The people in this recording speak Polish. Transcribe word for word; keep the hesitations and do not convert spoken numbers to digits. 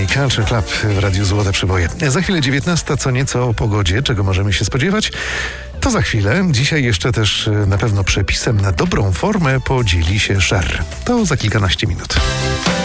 i Culture Club w Radiu Złote Przeboje. Za chwilę dziewiętnasta, co nieco o pogodzie, czego możemy się spodziewać. To za chwilę. Dzisiaj jeszcze też na pewno przepisem na dobrą formę podzieli się Sher. To za kilkanaście minut.